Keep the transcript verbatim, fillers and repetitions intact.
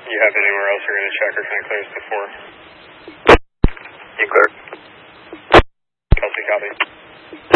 You have anywhere else you're going to check, or can I clear us to four? You clear. Kelsey, copy.